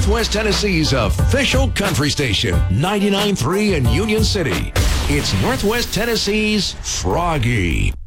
Northwest Tennessee's official country station, 99.3 in Union City. It's Northwest Tennessee's Froggy.